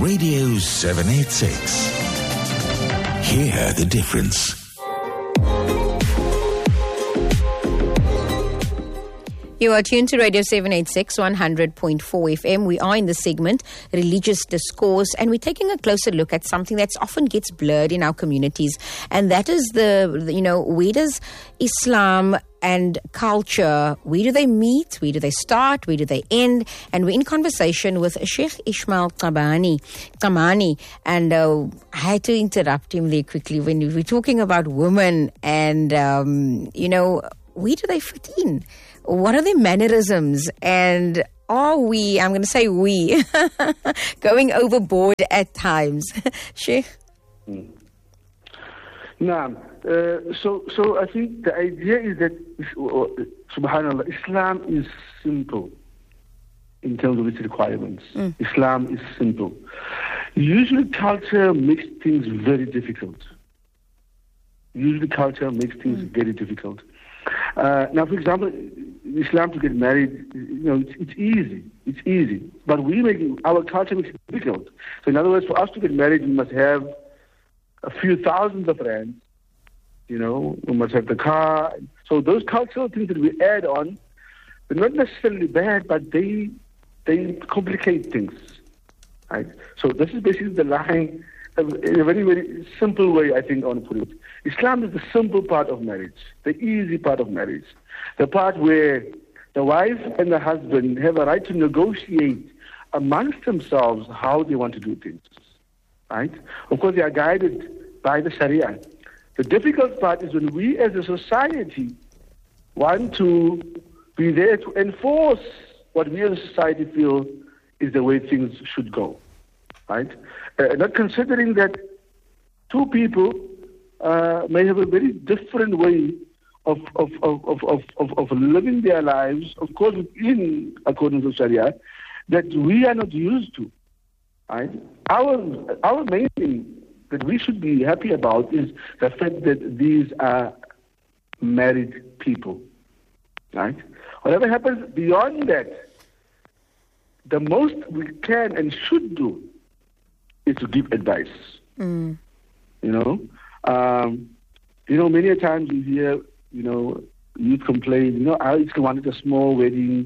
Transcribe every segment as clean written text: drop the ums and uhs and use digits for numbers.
Radio 786. Hear the difference. You are tuned to Radio 786, 100.4 FM. We are in the segment Religious Discourse, and we're taking a closer look at something that often gets blurred in our communities, and that is where does Islam and culture, where do they meet, where do they start, where do they end? And we're in conversation with Sheikh Ismail Qamani, and I had to interrupt him there quickly when we were talking about women and, where do they fit in? What are their mannerisms? And are we, I'm going to say we, going overboard at times? Sheikh? No. So I think the idea is that, subhanAllah, Islam is simple in terms of its requirements. Islam is simple. Usually culture makes things very difficult. Now, for example, Islam to get married, it's easy. It's easy. But our culture makes it difficult. So in other words, for us to get married, we must have a few thousands of rands. We must have the car. So those cultural things that we add on, they're not necessarily bad, but they complicate things. Right? So this is basically the line, in a very, very simple way, I think, I want to put it. Islam is the simple part of marriage, the easy part of marriage, the part where the wife and the husband have a right to negotiate amongst themselves how they want to do things. Right? Of course, they are guided by the Sharia. The difficult part is when we as a society want to be there to enforce what we as a society feel is the way things should go. Right? Not considering that two people may have a very different way of living their lives, of course, in accordance with Sharia, that we are not used to. Right? Our main thing that we should be happy about is the fact that these are married people. Right? Whatever happens beyond that, the most we can and should do is to give advice. Many a times you hear, youth complain, I just wanted a small wedding,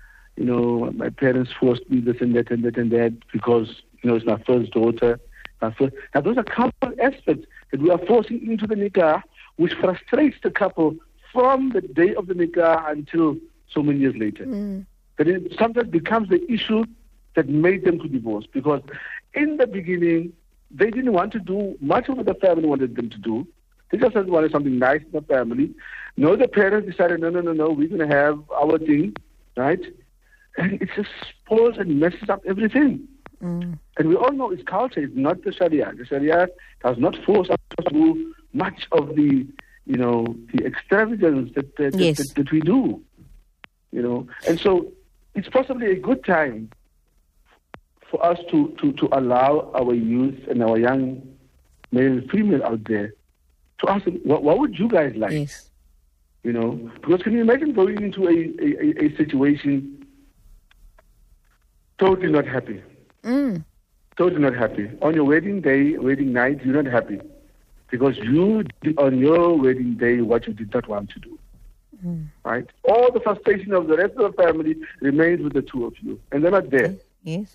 my parents forced me this and that and that and that because, it's my first daughter. Now those are couple aspects that we are forcing into the nikah, which frustrates the couple from the day of the nikah until so many years later. That it sometimes becomes the issue that made them to divorce, because in the beginning, they didn't want to do much of what the family wanted them to do. They just wanted something nice in the family. No, the parents decided, no, we're going to have our thing, right? And it just spoils and messes up everything. And we all know it's culture, it's not the Sharia. The Sharia does not force us to do much of the, the extravagance that we do. And so it's possibly a good time for us to allow our youth and our young male and female out there to ask them, what would you guys like? Yes. Because can you imagine going into a situation totally not happy? Totally not happy. On your wedding day, wedding night, you're not happy. Because you did on your wedding day what you did not want to do. Right? All the frustration of the rest of the family remains with the two of you. And they're not there. Yes.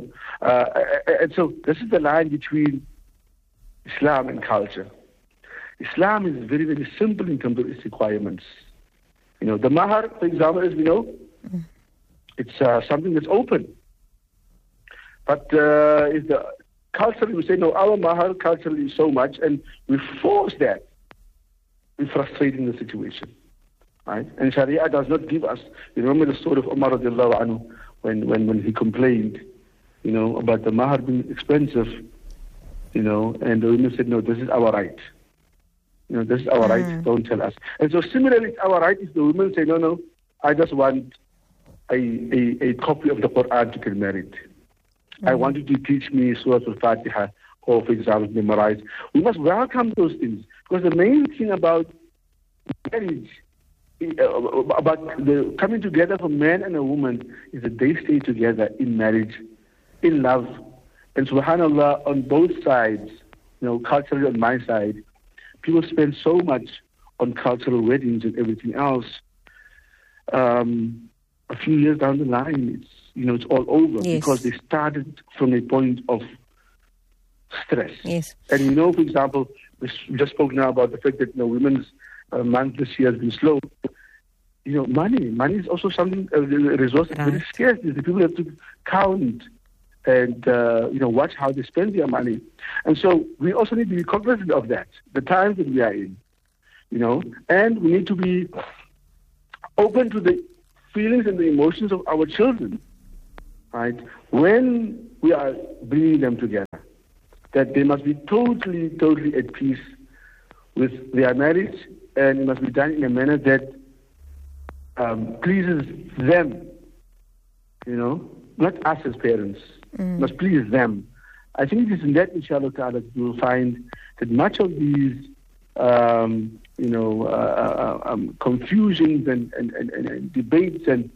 And so this is the line between Islam and culture. Islam is very, very simple in terms of its requirements. The mahar, for example, as we know, it's something that's open. But if culturally we say, no, our mahar culturally is so much, and we force that, we're frustrating the situation. Right? And Sharia does not give us. You remember the story of Umar radiallahu anhu when he complained, about the mahar being expensive, and the women said, no, this is our right. This is our right, don't tell us. And so similarly, it's our right if the women say, no, I just want a copy of the Quran to get married. I want you to teach me Surah Al-Fatiha, or for example, memorize. We must welcome those things, because the main thing about marriage, about the coming together for man and a woman, is that they stay together in marriage, in love, And subhanAllah, on both sides, culturally on my side, people spend so much on cultural weddings and everything else. A few years down the line, it's all over because they started from a point of stress. Yes. And for example, we just spoke now about the fact that Women's Month this year has been slow. Money is also something, a resource that's very scarce. The people have to count and watch how they spend their money. And so we also need to be cognizant of that, the times that we are in, and we need to be open to the feelings and the emotions of our children, right? When we are bringing them together, that they must be totally, totally at peace with their marriage, and it must be done in a manner that pleases them, not us as parents. Must please them. I think it is in that, inshallah ta'ala, that you will find that much of these, confusions and debates and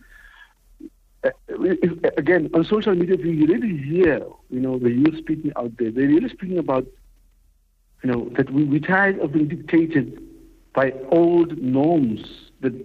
again, on social media, you really hear, the youth speaking out there. They're really speaking about, that we're tired of being dictated by old norms.